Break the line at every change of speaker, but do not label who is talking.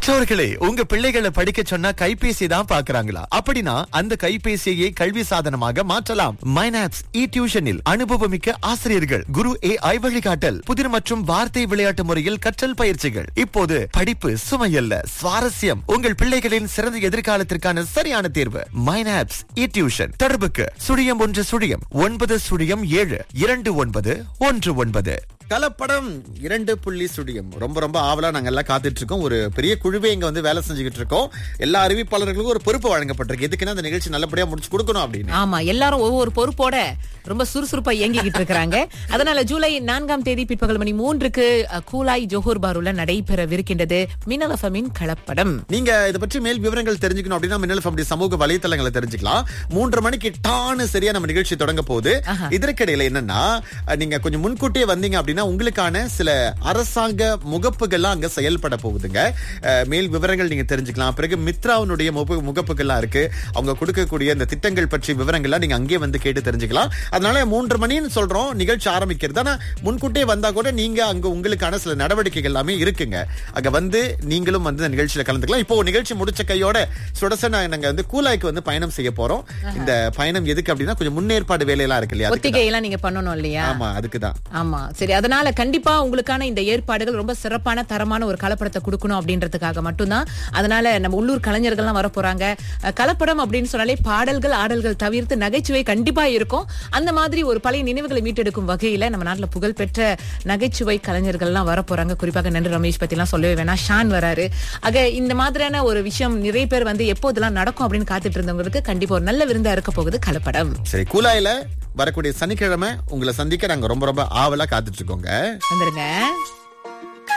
பெற்றோர்களே, உங்க பிள்ளைகளை படிக்க சொன்னா கைபேசி தான் பாக்குறாங்களா? அப்படின்னா அந்த கைபேசியை கல்வி சாதனமாக மாற்றலாம். மைனாப்ஸ் இ டியூஷனில் அனுபவமிக்க ஆசிரியர்கள், குரு AI வழிகாட்டல், புதிர் மற்றும் வார்த்தை விளையாட்டு முறையில் கற்றல் பயிற்சிகள். இப்போது படிப்பு சுமையல்ல, சுவாரஸ்யம். உங்கள் பிள்ளைகளின் சிறந்த எதிர்காலத்திற்கான சரியான தேர்வு மைனாப்ஸ் இ டியூஷன். தொடர்புக்கு 0109729119. கலப்படம் 2.0 ரொம்ப ரொம்ப ஆவலா நாங்க எல்லாம் காத்துட்டு இருக்கோம். ஒரு பெரிய குழுவே இங்க வந்து வேலை செஞ்சுக்கிட்டு இருக்கோம். எல்லா அறிவிப்பாளர்களுக்கும் ஒரு பொறுப்பு வழங்கப்பட்டிருக்கு. எதுக்குன்னா அந்த நிகழ்ச்சி நல்லபடியா முடிச்சு கொடுக்கணும் அப்படின்னு.
ஆமா, எல்லாரும் ஒவ்வொரு பொறுப்போட ரொம்ப சுறுசுறுப்பா இயங்கிக்கிட்டு இருக்காங்க. அதனால ஜூலை 4ஆம் தேதி பிற்பகல் மணி 3க்கு கூலாய் ஜோஹர் பாருல நடைபெறவிருக்கின்றது மின்னல் எஃப்எம்மின் கலப்படம்.
நீங்க இதை பற்றி மேல் விவரங்கள் தெரிஞ்சுக்கணும் அப்படின்னா மின்னல் எஃப்எம் சமூக வலைத்தளங்களை தெரிஞ்சுக்கலாம். 3:30 மணிக்கு டான்னு சரியா நம்ம நிகழ்ச்சி தொடங்க போகுது. இதற்கிடையில என்னன்னா, நீங்க கொஞ்சம் முன்கூட்டியே வந்தீங்க அப்படின்னா உங்களுக்கான சில அரசாங்க முகப்புகள்லாம் அங்க செயல்பட போகுதுங்க. மேல் விவரங்கள் நீங்க தெரிஞ்சுக்கலாம். பிறகு மித்ராவுடைய முகப்புகள்லாம் இருக்கு. அவங்க கொடுக்கக்கூடிய இந்த திட்டங்கள் பற்றி விவரங்கள்லாம் நீங்க அங்கே வந்து கேட்டு தெரிஞ்சுக்கலாம். அதனால 3:30 மணின்னு சொல்றோம் நிகழ்ச்சி ஆரம்பிக்கிறது. ஆனா முன்கூட்டியே வந்தா கூட நீங்க அங்க உங்களுக்கான சில நடவடிக்கைகள் எல்லாமே இருக்குங்க. அங்க வந்து நீங்களும் வந்து நிகழ்ச்சியில கலந்துக்கலாம். இப்போ நிகழ்ச்சி முடிச்ச கையோட சுடசன நாங்க வந்து கூலாய்க்கு வந்து பயணம் செய்ய போறோம். இந்த பயணம் எதுக்கு அப்படின்னா கொஞ்சம் முன்னேற்பாடு வேலையெல்லாம் இருக்கு இல்லையா,
ஒத்திகை எல்லாம் நீங்க பண்ணணும் இல்லையா?
ஆமா, அதுக்குதான்.
ஆமா, சரி. அதனால கண்டிப்பா உங்களுக்கான இந்த ஏற்பாடுகள் ரொம்ப சிறப்பான தரமான ஒரு கலப்படத்தை கொடுக்கணும் அப்படின்றதுக்காக மட்டும்தான். அதனால நம்ம உள்ளூர் கலைஞர்கள்லாம் வர போறாங்க. கலப்படம் அப்படின்னு சொன்னாலே பாடல்கள் ஆடல்கள் தவிர்த்து நகைச்சுவை கண்டிப்பா இருக்கும். அந்த மாதிரி ஒரு பழைய நினைவுகளை மீட்டெடுக்கும் வகையில நம்ம நாட்டுல புகழ்பெற்ற நகைச்சுவை கலைஞர்கள்லாம் வர போறாங்க. குறிப்பாக நன்றி ரமேஷ் பத்தி எல்லாம் சொல்லவே வேணாம், ஷான் வராரு. ஆக இந்த மாதிரியான ஒரு விஷயம் நிறைய பேர் வந்து எப்போதெல்லாம் நடக்கும் அப்படின்னு காத்துட்டு இருந்தவங்களுக்கு கண்டிப்பா ஒரு நல்ல விருந்தா இருக்க போகுது கலப்படம்.
சரி, கூலாயில வரக்கூடிய சனிக்கிழமை உங்களை சந்திக்க நாங்க ரொம்ப ரொம்ப ஆவலா காத்துட்டு இருக்கோங்க.
வந்துருங்க.